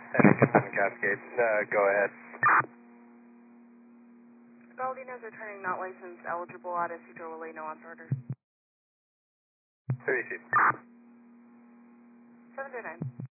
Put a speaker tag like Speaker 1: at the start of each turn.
Speaker 1: Henderson Cascade, go ahead.
Speaker 2: Galdino's returning not licensed, eligible at Isidro Willie, no on order.
Speaker 1: 32.
Speaker 2: 729.